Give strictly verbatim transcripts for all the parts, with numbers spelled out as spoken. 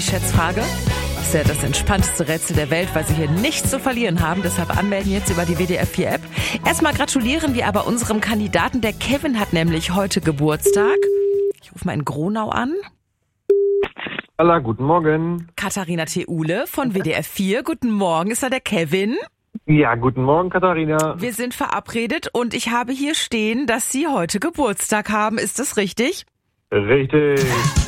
Schätzfrage. Das ist ja das entspannteste Rätsel der Welt, weil Sie hier nichts zu verlieren haben. Deshalb anmelden jetzt über die W D R vier App. Erstmal gratulieren wir aber unserem Kandidaten. Der Kevin hat nämlich heute Geburtstag. Ich rufe mal in Gronau an. Hallo, guten Morgen. Katharina Theule von W D R vier. Guten Morgen, ist da der Kevin? Ja, guten Morgen, Katharina. Wir sind verabredet und ich habe hier stehen, dass Sie heute Geburtstag haben. Ist das richtig? Richtig.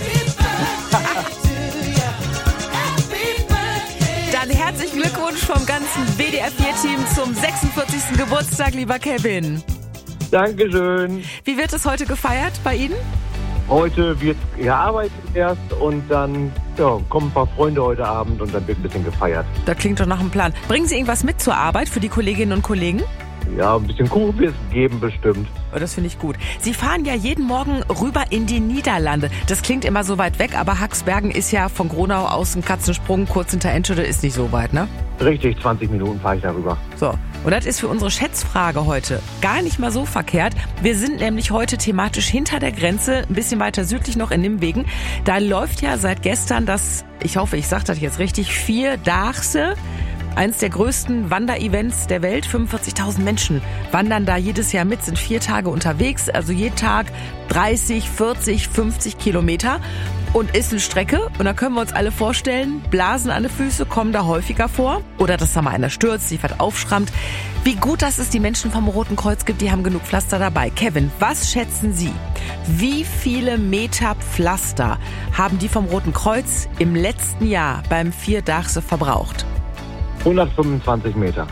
Dann herzlichen Glückwunsch vom ganzen W D R vier Team zum sechsundvierzigsten Geburtstag, lieber Kevin. Dankeschön. Wie wird es heute gefeiert bei Ihnen? Heute wird gearbeitet erst und dann ja, kommen ein paar Freunde heute Abend und dann wird ein bisschen gefeiert. Das klingt doch nach einem Plan. Bringen Sie irgendwas mit zur Arbeit für die Kolleginnen und Kollegen? Ja, ein bisschen Kuchen wird es geben bestimmt. Oh, das finde ich gut. Sie fahren ja jeden Morgen rüber in die Niederlande. Das klingt immer so weit weg, aber Haxbergen ist ja von Gronau aus ein Katzensprung, kurz hinter Enschede, ist nicht so weit, ne? Richtig, zwanzig Minuten fahre ich darüber. So, und das ist für unsere Schätzfrage heute gar nicht mal so verkehrt. Wir sind nämlich heute thematisch hinter der Grenze, ein bisschen weiter südlich noch in Nimwegen. Da läuft ja seit gestern das, ich hoffe, ich sage das jetzt richtig, Vier-Dachse. Eins der größten Wanderevents der Welt. fünfundvierzigtausend Menschen wandern da jedes Jahr mit, sind vier Tage unterwegs. Also jeden Tag dreißig, vierzig, fünfzig Kilometer. Und ist eine Strecke. Und da können wir uns alle vorstellen, Blasen an den Füßen kommen da häufiger vor. Oder dass da mal einer stürzt, sich was aufschrammt. Wie gut, dass es die Menschen vom Roten Kreuz gibt, die haben genug Pflaster dabei. Kevin, was schätzen Sie? Wie viele Meter Pflaster haben die vom Roten Kreuz im letzten Jahr beim Vier-Dachse verbraucht? hundertfünfundzwanzig Meter.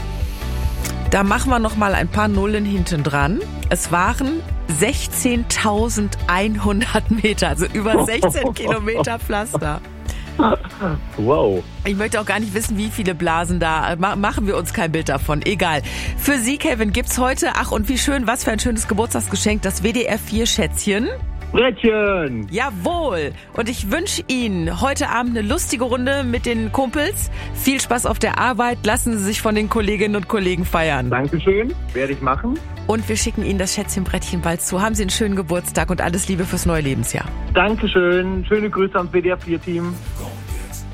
Da machen wir noch mal ein paar Nullen hinten dran. Es waren sechzehntausendeinhundert Meter, also über sechzehn Kilometer Pflaster. Wow. Ich möchte auch gar nicht wissen, wie viele Blasen da. Machen wir uns kein Bild davon. Egal. Für Sie, Kevin, gibt's heute, ach und wie schön, was für ein schönes Geburtstagsgeschenk, das W D R vier Schätzchen. Brettchen! Jawohl! Und ich wünsche Ihnen heute Abend eine lustige Runde mit den Kumpels. Viel Spaß auf der Arbeit. Lassen Sie sich von den Kolleginnen und Kollegen feiern. Dankeschön, werde ich machen. Und wir schicken Ihnen das Schätzchenbrettchen bald zu. Haben Sie einen schönen Geburtstag und alles Liebe fürs neue Lebensjahr. Dankeschön. Schöne Grüße ans W D R vier Team.